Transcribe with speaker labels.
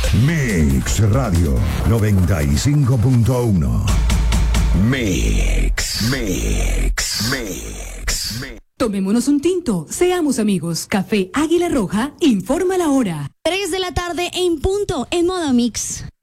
Speaker 1: Mix Radio 95.1. Mix.
Speaker 2: Tomémonos un tinto, seamos amigos. Café Águila Roja informa la hora.
Speaker 3: 3 de la tarde en punto, en Moda Mix.